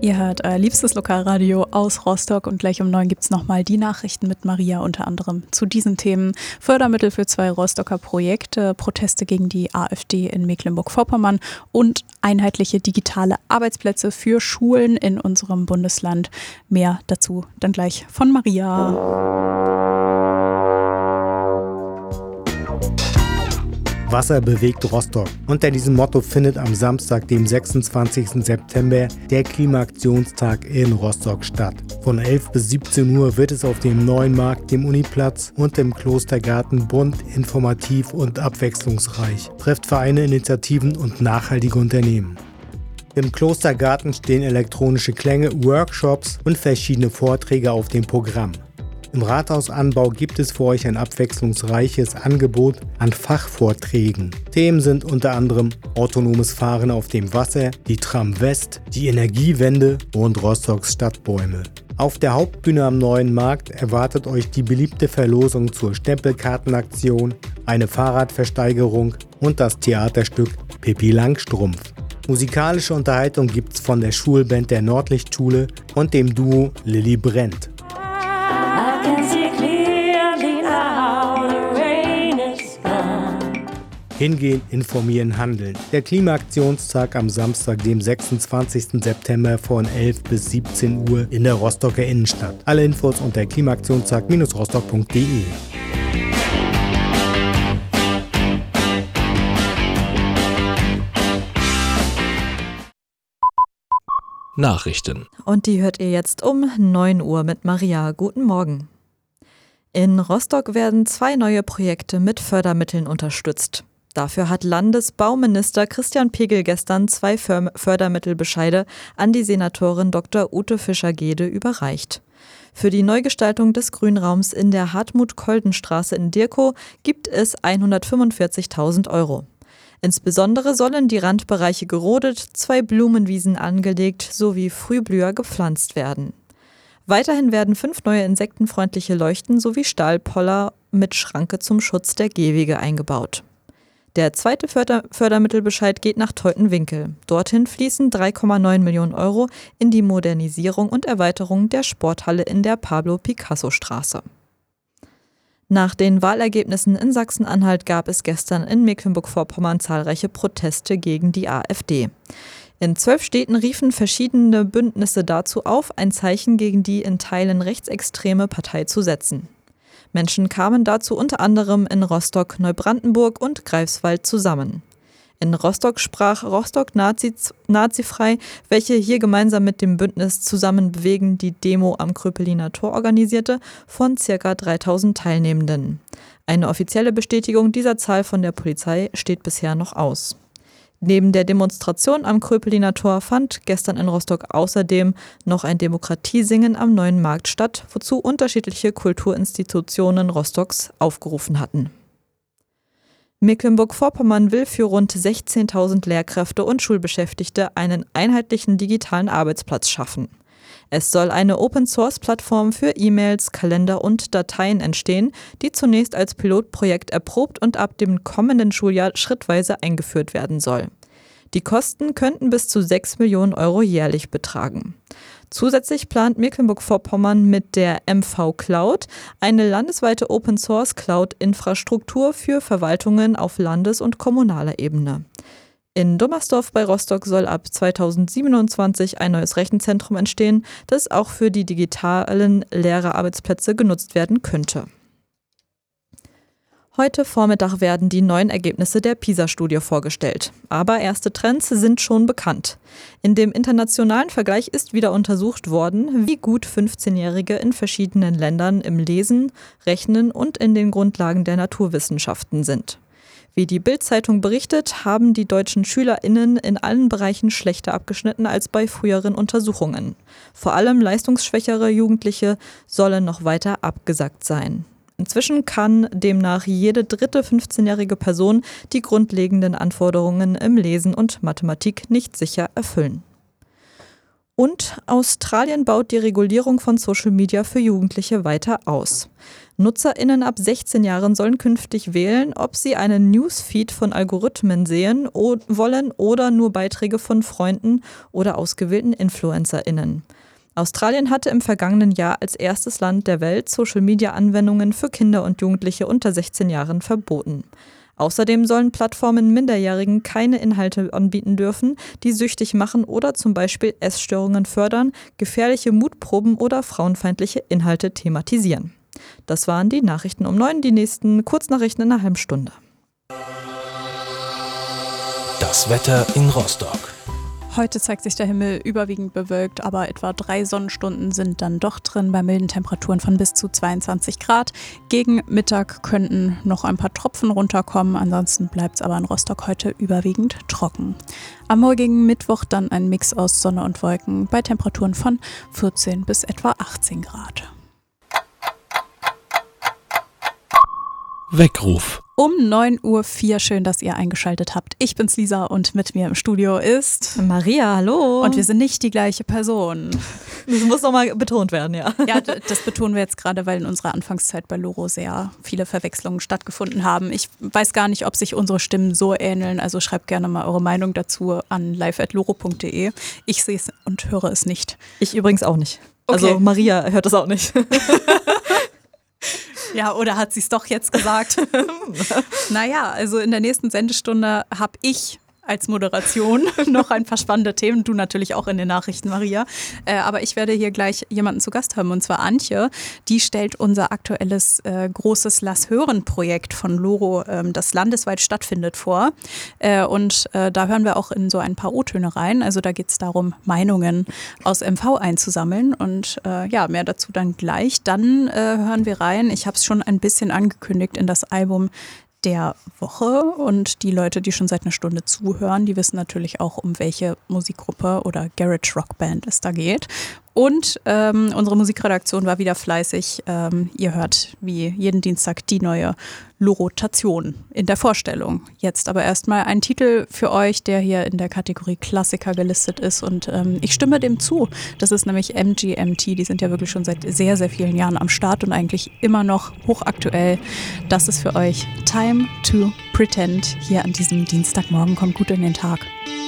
Ihr hört euer liebstes Lokalradio aus Rostock und gleich um 9 gibt es nochmal die Nachrichten mit Maria, unter anderem zu diesen Themen. Fördermittel für 2 Rostocker Projekte, Proteste gegen die AfD in Mecklenburg-Vorpommern und einheitliche digitale Arbeitsplätze für Schulen in unserem Bundesland. Mehr dazu dann gleich von Maria. Wasser bewegt Rostock. Unter diesem Motto findet am Samstag, dem 26. September, der Klimaaktionstag in Rostock statt. Von 11 bis 17 Uhr wird es auf dem Neuen Markt, dem Uniplatz und im Klostergarten bunt, informativ und abwechslungsreich. Trefft Vereine, Initiativen und nachhaltige Unternehmen. Im Klostergarten stehen elektronische Klänge, Workshops und verschiedene Vorträge auf dem Programm. Im Rathausanbau gibt es für euch ein abwechslungsreiches Angebot an Fachvorträgen. Themen sind unter anderem autonomes Fahren auf dem Wasser, die Tram West, die Energiewende und Rostocks Stadtbäume. Auf der Hauptbühne am Neuen Markt erwartet euch die beliebte Verlosung zur Stempelkartenaktion, eine Fahrradversteigerung und das Theaterstück Pippi Langstrumpf. Musikalische Unterhaltung gibt's von der Schulband der Nordlichtschule und dem Duo Lilly Brennt. Hingehen, informieren, handeln. Der Klimaaktionstag am Samstag, dem 26. September von 11 bis 17 Uhr in der Rostocker Innenstadt. Alle Infos unter klimaaktionstag-rostock.de. Nachrichten. Und die hört ihr jetzt um 9 Uhr mit Maria. Guten Morgen. In Rostock werden 2 neue Projekte mit Fördermitteln unterstützt. Dafür hat Landesbauminister Christian Pegel gestern 2 Fördermittelbescheide an die Senatorin Dr. Ute Fischer-Gede überreicht. Für die Neugestaltung des Grünraums in der Hartmut-Kolden-Straße in Dirkow gibt es 145.000 Euro. Insbesondere sollen die Randbereiche gerodet, 2 Blumenwiesen angelegt sowie Frühblüher gepflanzt werden. Weiterhin werden 5 neue insektenfreundliche Leuchten sowie Stahlpoller mit Schranke zum Schutz der Gehwege eingebaut. Der zweite Fördermittelbescheid geht nach Teutenwinkel. Dorthin fließen 3,9 Millionen Euro in die Modernisierung und Erweiterung der Sporthalle in der Pablo-Picasso-Straße. Nach den Wahlergebnissen in Sachsen-Anhalt gab es gestern in Mecklenburg-Vorpommern zahlreiche Proteste gegen die AfD. In 12 Städten riefen verschiedene Bündnisse dazu auf, ein Zeichen gegen die in Teilen rechtsextreme Partei zu setzen. Menschen kamen dazu unter anderem in Rostock, Neubrandenburg und Greifswald zusammen. In Rostock sprach Rostock Nazifrei, welche hier gemeinsam mit dem Bündnis Zusammen bewegen die Demo am Kröpeliner Tor organisierte, von ca. 3.000 Teilnehmenden. Eine offizielle Bestätigung dieser Zahl von der Polizei steht bisher noch aus. Neben der Demonstration am Kröpeliner Tor fand gestern in Rostock außerdem noch ein Demokratiesingen am Neuen Markt statt, wozu unterschiedliche Kulturinstitutionen Rostocks aufgerufen hatten. Mecklenburg-Vorpommern will für rund 16.000 Lehrkräfte und Schulbeschäftigte einen einheitlichen digitalen Arbeitsplatz schaffen. Es soll eine Open-Source-Plattform für E-Mails, Kalender und Dateien entstehen, die zunächst als Pilotprojekt erprobt und ab dem kommenden Schuljahr schrittweise eingeführt werden soll. Die Kosten könnten bis zu 6 Millionen Euro jährlich betragen. Zusätzlich plant Mecklenburg-Vorpommern mit der MV Cloud eine landesweite Open-Source-Cloud-Infrastruktur für Verwaltungen auf Landes- und kommunaler Ebene. In Dummersdorf bei Rostock soll ab 2027 ein neues Rechenzentrum entstehen, das auch für die digitalen Lehrerarbeitsplätze genutzt werden könnte. Heute Vormittag werden die neuen Ergebnisse der PISA-Studie vorgestellt. Aber erste Trends sind schon bekannt. In dem internationalen Vergleich ist wieder untersucht worden, wie gut 15-Jährige in verschiedenen Ländern im Lesen, Rechnen und in den Grundlagen der Naturwissenschaften sind. Wie die Bild-Zeitung berichtet, haben die deutschen SchülerInnen in allen Bereichen schlechter abgeschnitten als bei früheren Untersuchungen. Vor allem leistungsschwächere Jugendliche sollen noch weiter abgesackt sein. Inzwischen kann demnach jede dritte 15-jährige Person die grundlegenden Anforderungen im Lesen und Mathematik nicht sicher erfüllen. Und Australien baut die Regulierung von Social Media für Jugendliche weiter aus. NutzerInnen ab 16 Jahren sollen künftig wählen, ob sie einen Newsfeed von Algorithmen sehen wollen oder nur Beiträge von Freunden oder ausgewählten InfluencerInnen. Australien hatte im vergangenen Jahr als erstes Land der Welt Social-Media-Anwendungen für Kinder und Jugendliche unter 16 Jahren verboten. Außerdem sollen Plattformen Minderjährigen keine Inhalte anbieten dürfen, die süchtig machen oder zum Beispiel Essstörungen fördern, gefährliche Mutproben oder frauenfeindliche Inhalte thematisieren. Das waren die Nachrichten um 9, die nächsten Kurznachrichten in einer halben Stunde. Das Wetter in Rostock. Heute zeigt sich der Himmel überwiegend bewölkt, aber etwa 3 Sonnenstunden sind dann doch drin bei milden Temperaturen von bis zu 22 Grad. Gegen Mittag könnten noch ein paar Tropfen runterkommen, ansonsten bleibt es aber in Rostock heute überwiegend trocken. Am morgigen Mittwoch dann ein Mix aus Sonne und Wolken bei Temperaturen von 14 bis etwa 18 Grad. Weckruf. Um 9.04 Uhr, schön, dass ihr eingeschaltet habt. Ich bin's Lisa und mit mir im Studio ist Maria, hallo. Und wir sind nicht die gleiche Person. Das muss nochmal betont werden, ja. Ja, das betonen wir jetzt gerade, weil in unserer Anfangszeit bei Loro sehr viele Verwechslungen stattgefunden haben. Ich weiß gar nicht, ob sich unsere Stimmen so ähneln, also schreibt gerne mal eure Meinung dazu an live@loro.de. Ich sehe es und höre es nicht. Ich übrigens auch nicht. Okay. Also Maria hört es auch nicht. Ja, oder hat sie es doch jetzt gesagt? Naja, also in der nächsten Sendestunde habe ich als Moderation noch ein paar spannende Themen. Du natürlich auch in den Nachrichten, Maria. Aber ich werde hier gleich jemanden zu Gast haben, und zwar Antje. Die stellt unser aktuelles großes Lass-Hören-Projekt von Loro, das landesweit stattfindet, vor. Und da hören wir auch in so ein paar O-Töne rein. Also da geht es darum, Meinungen aus MV einzusammeln. Und ja, mehr dazu dann gleich. Dann hören wir rein. Ich habe es schon ein bisschen angekündigt in das Album der Woche, und die Leute, die schon seit einer Stunde zuhören, die wissen natürlich auch, um welche Musikgruppe oder Garage Rock Band es da geht. Und unsere Musikredaktion war wieder fleißig. Ihr hört wie jeden Dienstag die neue Loro-Tation in der Vorstellung. Jetzt aber erstmal ein Titel für euch, der hier in der Kategorie Klassiker gelistet ist, und ich stimme dem zu. Das ist nämlich MGMT, die sind ja wirklich schon seit sehr, sehr vielen Jahren am Start und eigentlich immer noch hochaktuell. Das ist für euch Time to Pretend hier an diesem Dienstagmorgen. Kommt gut in den Tag.